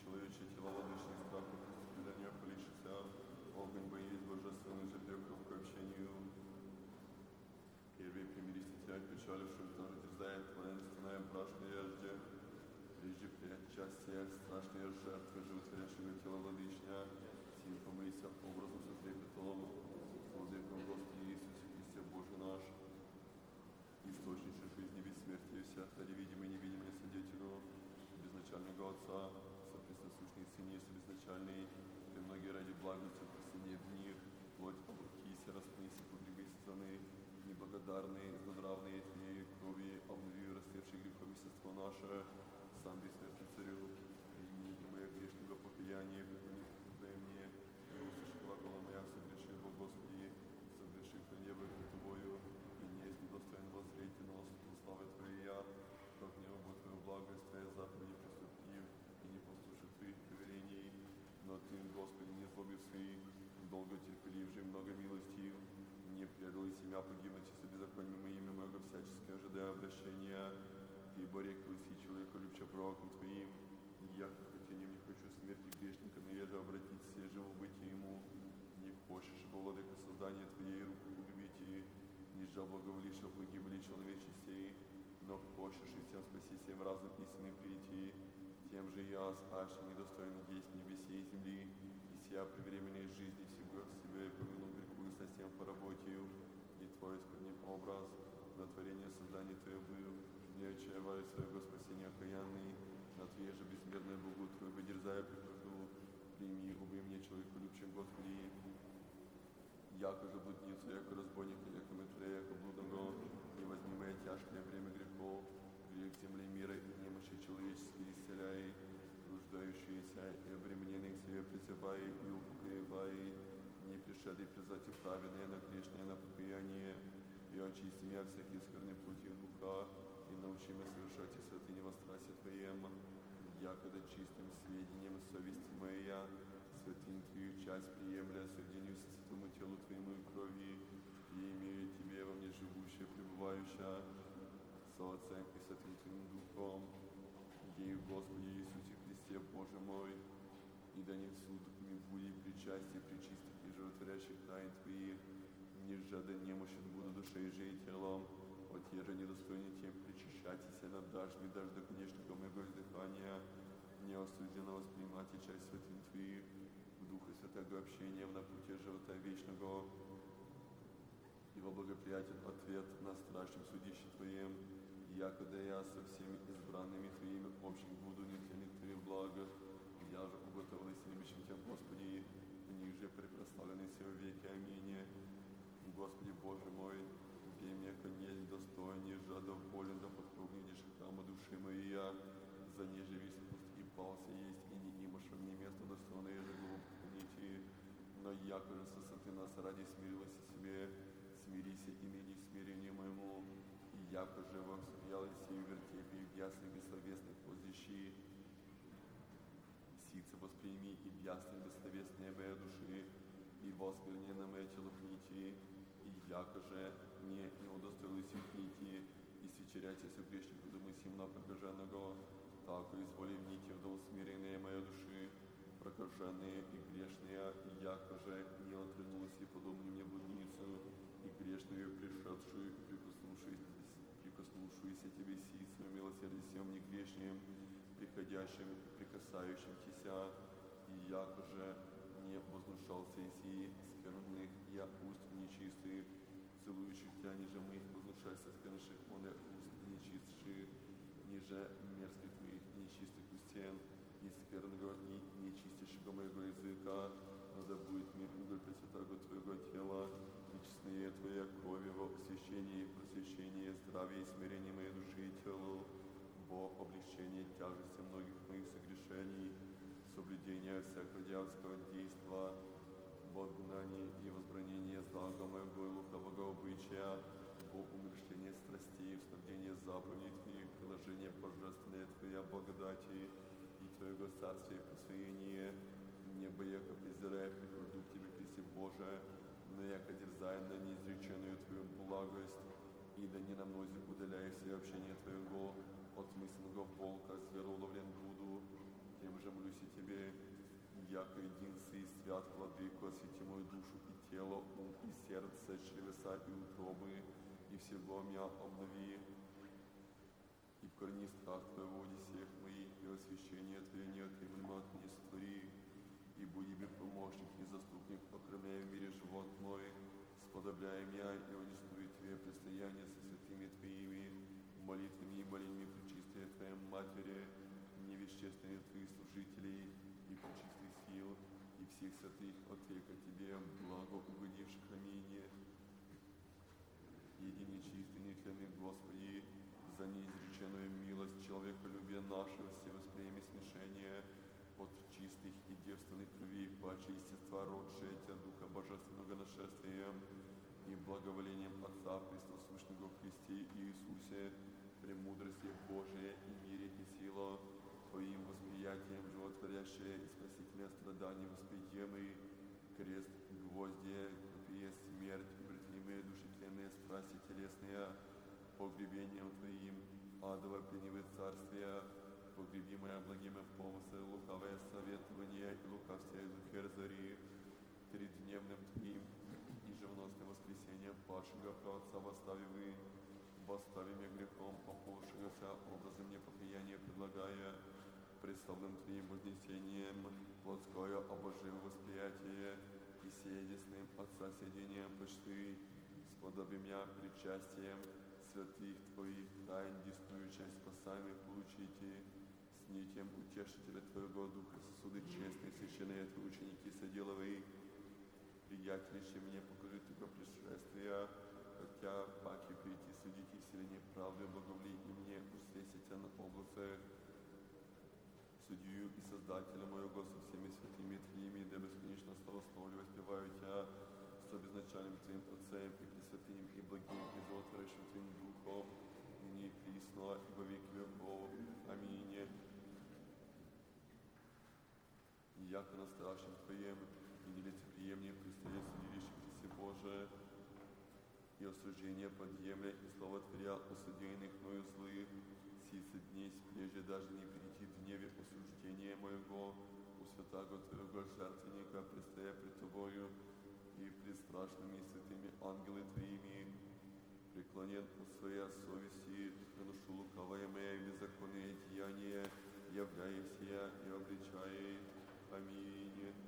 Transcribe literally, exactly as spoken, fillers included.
человече тела лодочных страхов, преступления полишься, огонь боись божественный же пеков к общению. Первый примирись тебя, печалившим, тоже терзает твоя нестяная брашная ежде, прежде приять части страшные жертвы, животворящего тела владычня, сим помыйся образом со трепетом, владыком Господи Иисусе Христе Боже наш, источничек жизни, без смерти, вся цари видимый, невидимый, свидетелю, безначального Отца, сопресносущный Сыне, безначальный, и многие ради благости просыне в них, плоть облакися, распнися, погреби страны, неблагодарные, злонравные твоей крови, обнови растевшие грехов естество наше, сам бессмертный царю, прими мое грешного покаяния, дай мне, и услыши глагола моя, согреши во Господи, согреши по небо Твою, и не есть недостоин воззреть на славы Твоей я, как не обо Твою благость, Твоя заповеди приступив, и не послушай Твоих повелений, но Ты, Господи, не злобив своих, долго терпеливший, много милостив, не предал и семя погибнуть, если беззаконием моими много всяческое ожидая обращения, ибо рекл си человеку любче пророком Твоим, я хотением не хочу смерти грешника, но еже обратиться, и живу быть ему, не хочешь, ибо владыка создания Твоей руку любите, ниже благоволишь, погибли человечестей, но хочешь и всем спаси всем разным истинным прийти, тем же я, спасший, недостойный есть небесе и земли, и сия при временной жизни всего себя и повину греху со всем поработию, и Твой искренний образ, на творение создания Твое был, не отчаивая своего спасения окаянный, на Твое же безмерное Богу Твое дерзая прихожу, прими, убей мне человеку любче, Господи, яко же блудницу, яко разбойника, яко метрея, яко блудного, не возьми мое тяжкое время грехов, грех земли мира и немощи человеческие исцеляй, нуждающиеся и обремененных себе призывай и упокоивай, не пришедший призвать праведное на грешное на покаяние, и очисти меня всякие скверные пути духа, и научи меня совершать и святыни во страсти Твоем, якогда чистым сведением совести моя, святынь Твою часть приемля, соединюсь с святому телу Твоему и крови, и имею Тебе во мне живущее, пребывающее, со Отцем и Святым Твоим Духом, ею Господи Иисусе Христе, Боже мой, и да не в суд ми буди причастие причистых и животворящих тайн Твоих, ниже да немощен буду душей же и телом, от еже недостойный тем причащайтесь, надашь ми даже до конечного моего издыхания, не осужденно воспринимать и часть святым Твоих, в Духа Святого общения на пути живота вечного, и во благоприятен ответ на страшном судище Твоем, якогда я со всеми избранными Твоими общих буду нетленных Твоих благах, я же уготовлен любящим Тебя, Господи, в них же препрославленный все веки. Аминь. Господи Боже мой, бей меня конец достойней, жадов болен, да подпругнешь храма души моя, за неже весь пуст и пался есть, и не имашь мне место достойное же глубоконите, но яко же сосоты нас ради смирилась себе, смирися и ныне смирение моему, и яко же во всуялись и вертепе, и в ясных бессловесных воздещи, сице восприми и в ясных бессловесные моей души, и восквернение на мое тело книти, и яко же не, не удостоилась книти, и свечеряйте со грешнику думы симна прокаженного, так и изволи в нити вдол смиренные моей души, прокаженные и грешные, и яко же не отрянулась и подобную мне блудницу, и грешную пришедшую, и прикоснувшуюся, прикоснувшуюся тебе сицу, милосердием не грешным, приходящим, прикасающим Тися, и яко же не вознушался иси скверных, я уст нечистых, целующих тебя, ниже моих вознушайся сквернейших моне уст нечистших, ниже мерзких моих нечистых устен, ни скверного, ни нечистейшего моего языка, но да будет мир уголь пресвятого Твоего тела, и честные Твоя крови во освящении и просвещении, здравие и смирение моей души и тела, во облегчение тяжести многих моих согрешений, соблюдение всякого дьявольского действа, во отгнание и возбранение злага моего и лукавого обычая, во умерщвление страстей, снабдение заповедей Твоих, приложение божественное Твоя благодати и Твоего царствия и присвоение, небо яко презирая приходу к Тебе, Христе Боже, но яко дерзая на неизреченную Твою благость, и да не на мнозе удаляя все общение Твоего, от мысленного волка звероуловлен буду, тем же молюсь и Тебе, Тебе, яко един си свят, владыко, освети мою душу и тело, ум и сердце, чревеса и утробы, и всего меня обнови. И вкорени страх Твоего в одиссеях моих, и освящение Твое неотъемлемо от меня сотвори, и буди мне помощник и заступник, окромляя в мире живот мой, сподобляя меня и унесную Тебе предстояние со святыми Твоими, молитвами и молениями пречистая Твоя Матери, невещественных Твоих служителей и пречистых сил, и всех святых от века Тебе, благо угодивших аминь. Единый чистый, нетленный Господи, за неизреченную милость человеколюбия нашего все восприеми смешение от чистых и девственных крови, паче естества родшие Тебя Духа Божественного нашествием и благоволением Отца Христосущного в Христе Иисусе, премудрости Божия и мире и сила, Твоим восприятием животворящее и спасительное страдание восприемый, крест, гвоздья, копье, смерть, обретимые души тленные страсти телесные, погребением Твоим, адово пленивое царствие, погребимое благими помыслы, лукавое советование и лукавствие зухер зари, тридневным Твоим и живоносным воскресением падшего праотца восставивы, восставимя грехом, ополошився образом непокаяния предлагая, преславным Твоим вознесением, плотское обожим восприятие и сеядесным от соседением почты, сподобим я причастием святых Твоих тайн, десную часть спасаемых получите, с нитем утешителя Твоего Духа сосуды честные, священные Твои ученики соделывай, приятелище мне покажи Тебя пришествия, хотя паки прийти судить и вселение правды, благоволить мне усвесите на облаце, судью и создателя моего со всеми святыми Твоими, да бесконечно славословлю воспеваю Тебя с обезначальным Твоим Отцем и пресвятым и благим и золотворящим Твоим Духом, ныне и присно и во веки веков. Аминь. Яко на страшном Твоем и нелицеприемнее предстоит судилище Христе Божие, и осуждение подъемля и слова Творя осудейных мною злых, сицы дней прежде даже не перейти в гневе осуждения моего, у святаго Твоего жертвенника, предстоя пред Тобою и пред страшными святыми ангелы Твоими, преклонен у своей совести, наношу лукавое моя и беззаконное деяние, являясь я и обличай. Аминь.